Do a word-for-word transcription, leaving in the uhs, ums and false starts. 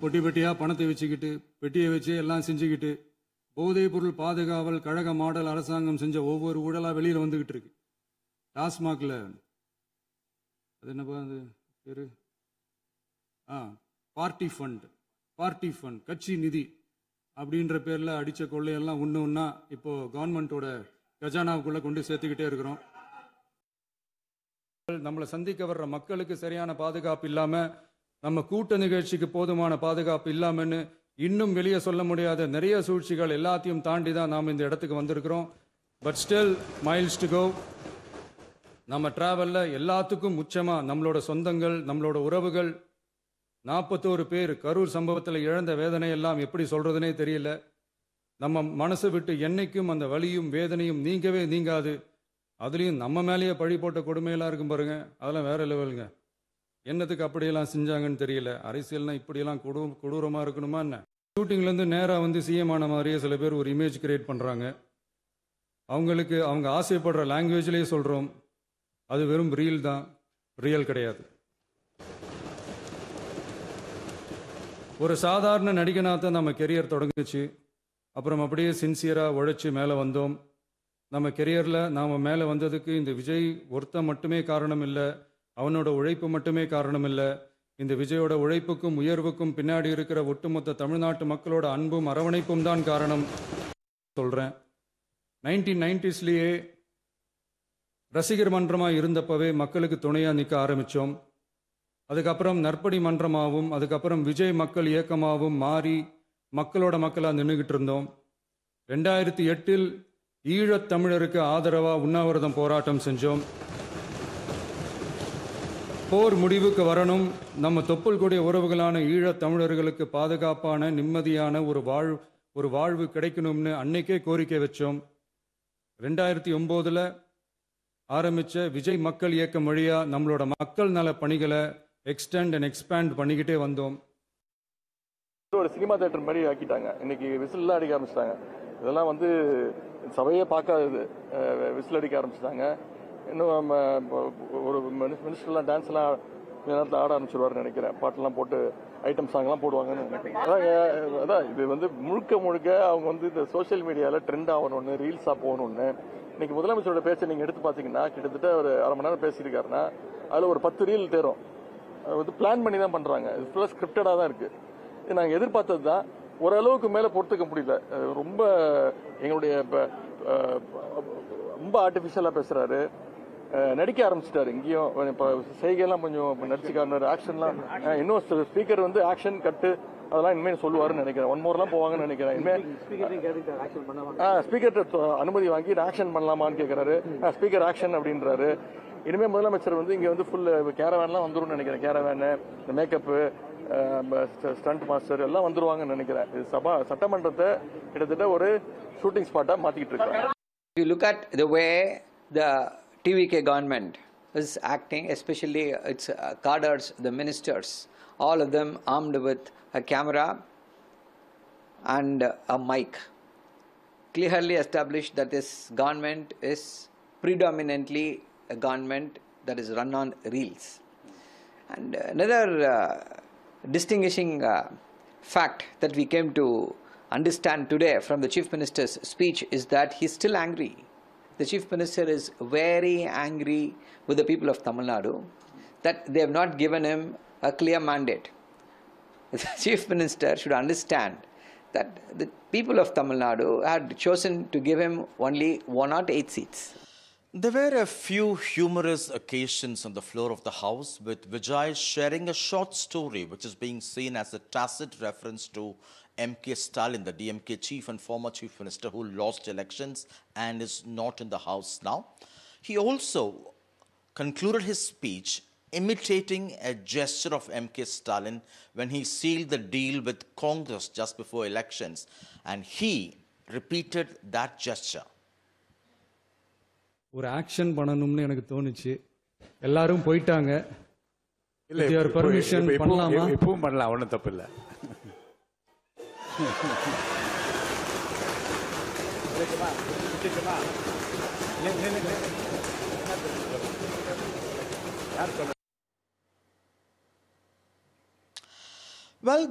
பொட்டி பெட்டியாக பணத்தை வச்சுக்கிட்டு பெட்டியை வச்சு எல்லாம் செஞ்சுக்கிட்டு போதைப் பொருள் பாதுகாவல் கழக மாடல் அரசாங்கம் செஞ்ச ஒவ்வொரு ஊழலாக வெளியில் வந்துக்கிட்டு இருக்கு. டாஸ்மாகில் அது என்னப்பா அது பேரு ஆ பார்ட்டி ஃபண்ட் பார்ட்டி ஃபண்ட் கட்சி நிதி அப்படின்ற பேரில் அடித்த கொள்ளையெல்லாம் ஒன்று ஒன்றா இப்போது கவர்மெண்ட்டோட கஜானாவுக்குள்ளே கொண்டு சேர்த்துக்கிட்டே இருக்கிறோம். நம்மளை சந்திக்க வர்ற மக்களுக்கு சரியான பாதுகாப்பு இல்லாமல், நம்ம கூட்ட நிகழ்ச்சிக்கு போதுமான பாதுகாப்பு இல்லாமன்னு இன்னும் வெளியே சொல்ல முடியாத நிறைய சூழ்ச்சிகள் எல்லாத்தையும் தாண்டி தான் நாம் இந்த இடத்துக்கு வந்திருக்கிறோம். But still miles to go. நம்ம டிராவலில் எல்லாத்துக்கும் முக்கியமாக நம்மளோட சொந்தங்கள், நம்மளோட உறவுகள், நாற்பத்தோரு பேர் கரூர் சம்பவத்தில் இழந்த வேதனையெல்லாம் எப்படி சொல்கிறதுனே தெரியல. நம்ம மனசை விட்டு என்னைக்கும் அந்த வலியும் வேதனையும் நீங்கவே நீங்காது. அதுலேயும் நம்ம மேலேயே பழி போட்ட கொடுமையெல்லாம் இருக்கும் பாருங்க, அதெல்லாம் வேற லெவலுங்க. என்னத்துக்கு அப்படியெல்லாம் செஞ்சாங்கன்னு தெரியல. அரசியல்னா இப்படியெல்லாம் கொடு கொடூரமாக இருக்கணுமா என்ன? ஷூட்டிங்லேருந்து நேராக வந்து சிஎம் ஆன மாதிரியே சில பேர் ஒரு இமேஜ் கிரியேட் பண்ணுறாங்க. அவங்களுக்கு அவங்க ஆசைப்படுற லாங்குவேஜ்லேயே சொல்கிறோம், அது வெறும் ரீல் தான், ரியல் கிடையாது. ஒரு சாதாரண நடிகனாக தான் நம்ம கெரியர் தொடங்குச்சு. அப்புறம் அப்படியே சின்சியராக உழைச்சி மேலே வந்தோம். நம்ம கெரியரில் நாம் மேலே வந்ததுக்கு இந்த விஜய் ஒருத்தன் மட்டுமே காரணம் இல்லை, அவனோட உழைப்பு மட்டுமே காரணம் இல்லை. இந்த விஜயோட உழைப்புக்கும் உயர்வுக்கும் பின்னாடி இருக்கிற ஒட்டுமொத்த தமிழ்நாட்டு மக்களோட அன்பும் அரவணைப்பும் தான் காரணம் சொல்கிறேன். நைன்டீன் நைன்டிஸ்லேயே ரசிகர் மன்றமாக இருந்தப்பவே மக்களுக்கு துணையாக நிற்க ஆரம்பித்தோம். அதுக்கப்புறம் நற்பணி மன்றமாகவும் அதுக்கப்புறம் விஜய் மக்கள் இயக்கமாகவும் மாறி மக்களோட மக்களாக நின்றுக்கிட்டு இருந்தோம். ரெண்டாயிரத்தி எட்டில் ஈழத் தமிழருக்கு ஆதரவாக உண்ணாவிரதம் போராட்டம் செஞ்சோம். போர் முடிவுக்கு வரணும், நம்ம தொப்புள் கூடிய உறவுகளான ஈழத் தமிழர்களுக்கு பாதுகாப்பான நிம்மதியான ஒரு வாழ் ஒரு வாழ்வு கிடைக்கணும்னு அன்னைக்கே கோரிக்கை வச்சோம். ரெண்டாயிரத்தி ஒம்போதில் ஆரம்பித்த விஜய் மக்கள் இயக்கம் வழியாக நம்மளோட மக்கள் நல பணிகளை எக்ஸ்டெண்ட் அண்ட் எக்ஸ்பேண்ட் பண்ணிக்கிட்டே வந்தோம். ஒரு சினிமா தியேட்டர் மாதிரி ஆக்கிட்டாங்க. இன்னைக்கு விசில்லாம் அடிக்க ஆரம்பிச்சிட்டாங்க. இதெல்லாம் வந்து சபையே பார்க்காதது, விசில் அடிக்க ஆரம்பிச்சிட்டாங்க. இன்னும் ஒரு மினிஸ்டர்லாம் டான்ஸ்லாம் நேரத்தில் ஆட ஆரம்பிச்சிருவாருன்னு நினைக்கிறேன். பாட்டெல்லாம் போட்டு ஐட்டம் சாங்லாம் போடுவாங்கன்னு நினைக்கிறேன். அதான் அதான் இது வந்து முழுக்க முழுக்க அவங்க வந்து இந்த சோசியல் மீடியாவில் ட்ரெண்ட் ஆகணும்னு, ரீல்ஸாக போகணும்னு. இன்னைக்கு முதலமைச்சரோட பேச்சை நீங்கள் எடுத்து பார்த்தீங்கன்னா கிட்டத்தட்ட ஒரு அரை மணி நேரம் பேசியிருக்காருன்னா அதில் ஒரு பத்து ரீல் தேரும். வந்து பிளான் பண்ணி தான் பண்ணுறாங்க. இது ஃபுல்லாக ஸ்கிரிப்டடாக தான் இருக்குது. இது நாங்கள் எதிர்பார்த்தது தான். ஓரளவுக்கு மேலே பொறுத்துக்க முடியல. ரொம்ப எங்களுடைய ரொம்ப ஆர்டிஃபிஷியலாக பேசுகிறாரு, நடிக்க ஆரம்பிச்சிட்டாரு. இங்கேயும் இப்போ செய்கையெல்லாம் கொஞ்சம் நடிச்சுக்காரு, ஆக்ஷன்லாம். இன்னும் ஸ்பீக்கர் வந்து ஆக்ஷன் கட்டு அதெல்லாம் இனிமேல் சொல்லுவாருன்னு நினைக்கிறேன். ஒன் மோர்லாம் போவாங்கன்னு நினைக்கிறேன். இனிமேல் ஸ்பீக்கர் அனுமதி வாங்கி ஆக்ஷன் பண்ணலாமான்னு கேட்குறாரு. ஸ்பீக்கர் ஆக்ஷன் அப்படின்றாரு. இனிமேல் முதலமைச்சர் வந்து இங்கே வந்து ஃபுல் கேரவேன்லாம் வந்துடும் நினைக்கிறேன். கேரவேனு, இந்த மேக்கப்பு, ஸ்டண்ட் மாஸ்டர் எல்லாம் வந்துருவாங்கன்னு நினைக்கிறேன். இது சபா சட்டமன்றத்தை கிட்டத்தட்ட ஒரு ஷூட்டிங் ஸ்பாட்டாக மாற்றிக்கிட்டு இருக்காங்க. You look at the way the T V K government is acting, especially its uh, cadres, the ministers, all of them armed with a camera and a mic, clearly established that this government is predominantly a government that is run on reels. And another uh, distinguishing uh, fact that we came to understand today from the Chief Minister's speech is that he's still angry. The Chief Minister is very angry with the people of Tamil Nadu that they have not given him a clear mandate. The Chief Minister should understand that the people of Tamil Nadu had chosen to give him only one hundred eight seats. There were a few humorous occasions on the floor of the House, with Vijay sharing a short story which is being seen as a tacit reference to M K Stalin, the D M K chief and former chief minister who lost elections and is not in the House now. He also concluded his speech imitating a gesture of M K Stalin when he sealed the deal with Congress just before elections, and he repeated that gesture. ஒரு action பண்ணணும்னு எனக்கு தோணுச்சு. எல்லாரும் போயிட்டாங்க. இல்ல ஒரு permission பண்ணலாமா? இப்பவும் பண்ணலாம், ஒன்றும் தப்பு இல்லை. Well,